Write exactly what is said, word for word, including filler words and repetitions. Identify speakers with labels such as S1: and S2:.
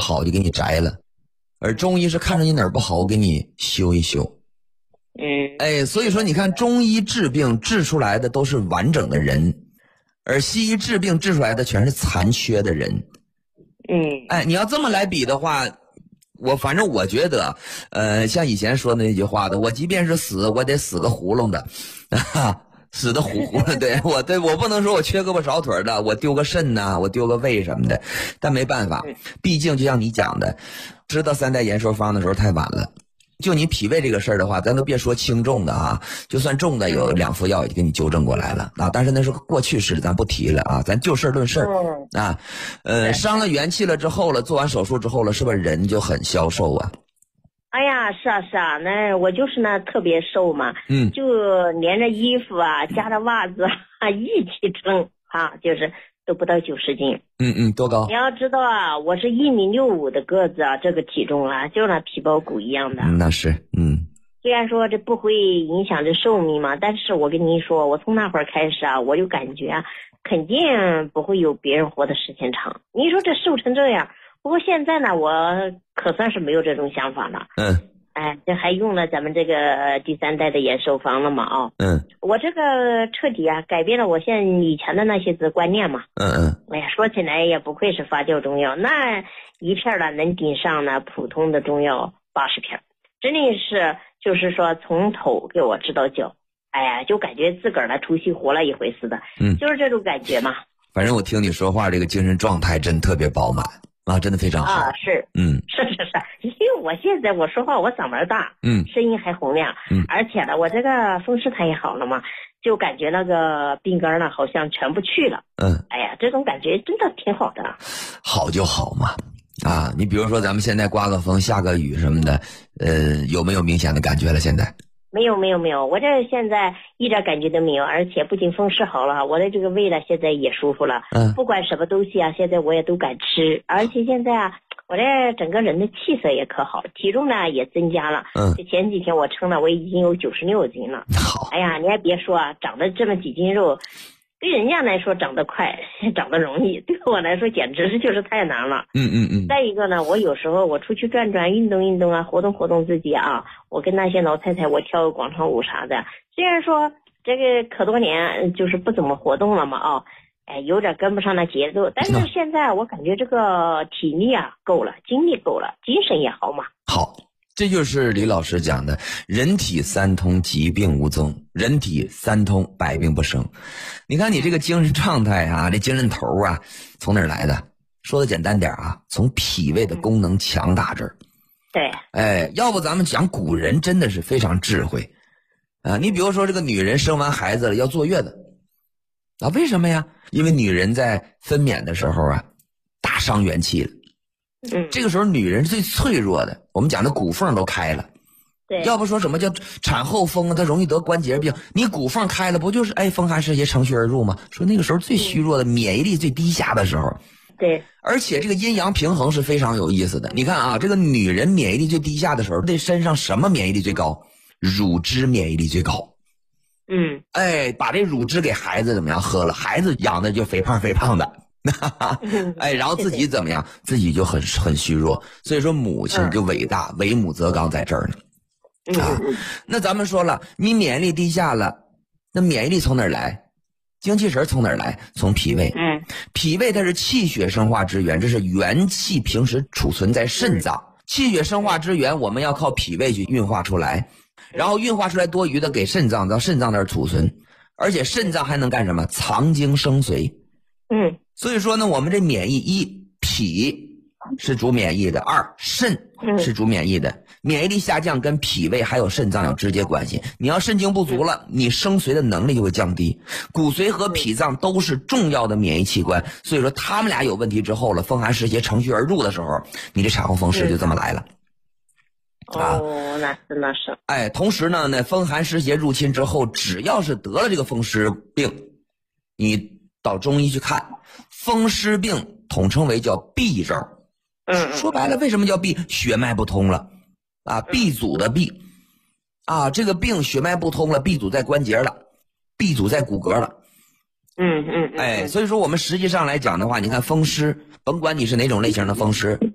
S1: 好就给你摘了，而中医是看着你哪儿不好，我给你修一修。
S2: 嗯，
S1: 哎，所以说你看中医治病治出来的都是完整的人，而西医治病治出来的全是残缺的人。
S2: 嗯，
S1: 哎，你要这么来比的话，我反正我觉得，呃，像以前说的那句话的，我即便是死，我得死个囫囵的，死的糊糊的。对我，对我不能说我缺胳膊少腿的，我丢个肾呐、啊，我丢个胃什么的，但没办法，毕竟就像你讲的，知道三代延寿方的时候太晚了。就你脾胃这个事儿的话，咱都别说轻重的啊，就算重的有两副药也给你纠正过来了啊。但是那是过去式，咱不提了啊，咱就事论事啊。呃，伤了元气了之后了，做完手术之后了，是不是人就很消瘦啊？
S2: 哎呀，是啊是啊，那我就是呢特别瘦嘛，
S1: 嗯，
S2: 就连着衣服啊，加着袜子啊一起称啊，就是都不到九十斤。
S1: 嗯嗯，多高？
S2: 你要知道啊，我是一米六五的个子啊，这个体重啊，就那皮包骨一样的。
S1: 嗯、那是，嗯。
S2: 虽然说这不会影响这寿命嘛，但是我跟您说，我从那会儿开始啊，我就感觉啊，肯定不会有别人活的时间长。您说这瘦成这样，不过现在呢，我可算是没有这种想法了。
S1: 嗯。
S2: 哎，这还用了咱们这个第三代的延寿方了嘛？啊、哦，
S1: 嗯，
S2: 我这个彻底啊改变了我现在以前的那些子观念嘛。
S1: 嗯嗯，
S2: 哎呀，说起来也不愧是发酵中药，那一片呢能顶上呢普通的中药八十片，真的是就是说从头给我指导教，哎呀，就感觉自个儿呢出息活了一回似的，
S1: 嗯，
S2: 就是这种感觉嘛。
S1: 反正我听你说话，这个精神状态真特别饱满啊，真的非常好。
S2: 啊，是，
S1: 嗯，
S2: 是是是，因为我现在我说话我嗓门大，
S1: 嗯，
S2: 声音还洪亮，
S1: 嗯，
S2: 而且呢，我这个风湿它也好了嘛，就感觉那个病根呢好像全部去了。
S1: 嗯，
S2: 哎呀，这种感觉真的挺好的。
S1: 好就好嘛。啊，你比如说咱们现在刮个风下个雨什么的，呃，有没有明显的感觉了？现在
S2: 没有没有没有，我这现在一点感觉都没有，而且不仅风湿好了，我的这个胃呢现在也舒服了。
S1: 嗯，
S2: 不管什么东西啊，现在我也都敢吃，而且现在啊，我这整个人的气色也可好，体重呢也增加了。
S1: 嗯，
S2: 就前几天我称了，我已经有九十六斤了。
S1: 好，
S2: 哎呀，你还别说啊，长了这么几斤肉。对人家来说长得快，长得容易，对我来说简直是就是太难了。
S1: 嗯嗯嗯。
S2: 再一个呢，我有时候我出去转转，运动运动啊，活动活动自己啊，我跟那些老太太我跳个广场舞啥的。虽然说这个可多年就是不怎么活动了嘛啊，哎，有点跟不上那节奏，但是现在我感觉这个体力啊够了，精力够了，精神也好嘛。
S1: 好。这就是李老师讲的人体三通，疾病无踪，人体三通，百病不生。你看你这个精神状态啊，这精神头啊，从哪儿来的？说的简单点啊，从脾胃的功能强大这儿。
S2: 对，
S1: 哎，要不咱们讲古人真的是非常智慧啊。你比如说这个女人生完孩子了要坐月子啊，为什么呀？因为女人在分娩的时候啊，大伤元气了。
S2: 嗯，
S1: 这个时候女人是最脆弱的，我们讲的骨缝都开了。
S2: 对，
S1: 要不说什么叫产后风啊，它容易得关节病。你骨缝开了，不就是哎风寒湿邪乘虚而入吗？说那个时候最虚弱的，免疫力最低下的时候。
S2: 对，
S1: 而且这个阴阳平衡是非常有意思的。你看啊，这个女人免疫力最低下的时候，这身上什么免疫力最高？乳汁免疫力最高。
S2: 嗯，
S1: 哎，把这乳汁给孩子怎么样喝了，孩子养的就肥胖肥胖的。哎，然后自己怎么样？自己就很很虚弱，所以说母亲就伟大，嗯、为母则刚在这儿呢。啊，那咱们说了，你免疫力低下了，那免疫力从哪儿来？精气神从哪儿来？从脾胃。
S2: 嗯，
S1: 脾胃它是气血生化之源，这是元气平时储存在肾脏，嗯、气血生化之源我们要靠脾胃去运化出来，然后运化出来多余的给肾脏，到肾脏那儿储存，而且肾脏还能干什么？藏精生髓。
S2: 嗯。
S1: 所以说呢，我们这免疫一脾是主免疫的，二肾是主免疫的，嗯、免疫力下降跟脾胃还有肾脏有直接关系。你要肾精不足了，你生髓的能力就会降低。骨髓和脾脏都是重要的免疫器官，所以说他们俩有问题之后了，风寒湿邪乘虚而入的时候，你这产后风湿就这么来了。
S2: 嗯、啊、哦，那是那是。
S1: 哎，同时呢，那风寒湿邪入侵之后，只要是得了这个风湿病，你到中医去看。风湿病统称为叫痹症，
S2: 嗯，
S1: 说白了为什么叫痹？血脉不通了啊，痹阻的痹啊，这个病血脉不通了，痹阻在关节了，痹阻在骨骼了，
S2: 嗯嗯，
S1: 哎，所以说我们实际上来讲的话，你看风湿，甭管你是哪种类型的风湿，